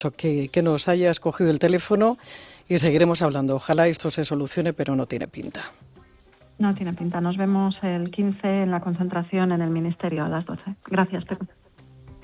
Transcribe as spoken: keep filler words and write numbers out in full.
Que, que nos hayas cogido el teléfono y seguiremos hablando. Ojalá esto se solucione, pero no tiene pinta. No tiene pinta. Nos vemos el quince en la concentración en el Ministerio a las doce. Gracias, Pepe.